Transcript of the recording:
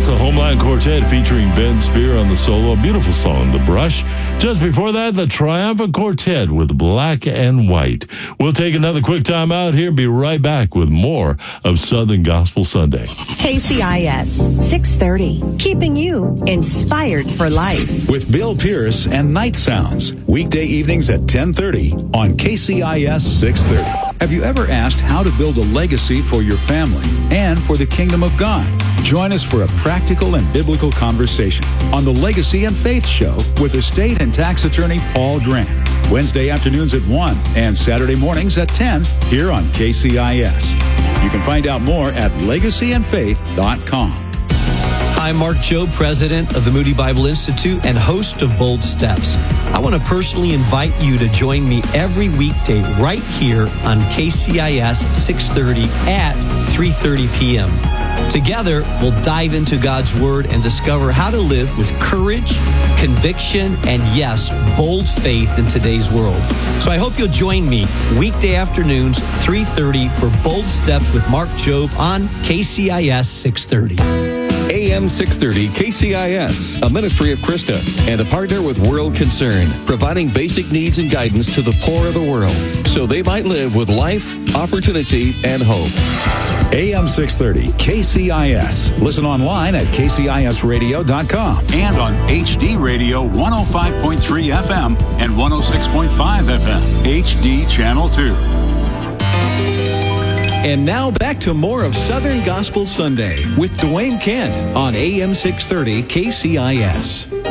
That's a Homeland Quartet featuring Ben Spear on the solo. A beautiful song, The Brush. Just before that, the Triumphant Quartet with Black and White. We'll take another quick time out here and be right back with more of Southern Gospel Sunday. KCIS 630, keeping you inspired for life. With Bill Pierce and Night Sounds, weekday evenings at 10:30 on KCIS 630. Have you ever asked how to build a legacy for your family and for the kingdom of God? Join us for a practical and biblical conversation on the Legacy and Faith Show with estate and tax attorney Paul Grant. Wednesday afternoons at 1 and Saturday mornings at 10 here on KCIS. You can find out more at legacyandfaith.com. I'm Mark Jobe, president of the Moody Bible Institute and host of Bold Steps. I want to personally invite you to join me every weekday right here on KCIS 630 at 3:30 p.m. Together, we'll dive into God's Word and discover how to live with courage, conviction, and yes, bold faith in today's world. So I hope you'll join me weekday afternoons, 3:30 for Bold Steps with Mark Jobe on KCIS 630. AM 630 KCIS, a ministry of Krista and a partner with World Concern, providing basic needs and guidance to the poor of the world so they might live with life, opportunity, and hope. AM 630 KCIS. Listen online at kcisradio.com and on HD Radio 105.3 FM and 106.5 FM, HD Channel 2. And now back to more of Southern Gospel Sunday with Dwayne Kent on AM 630 KCIS.